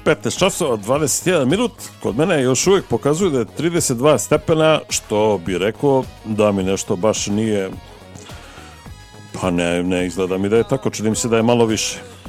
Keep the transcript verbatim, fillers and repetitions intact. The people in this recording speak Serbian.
petnaest časova dvadeset jedan minut, kod mene još uvijek pokazuju da je trideset dva stepena, što bi rekao da mi nešto baš nije, pa ne, ne izgleda mi da je tako, čini mi se da je malo više.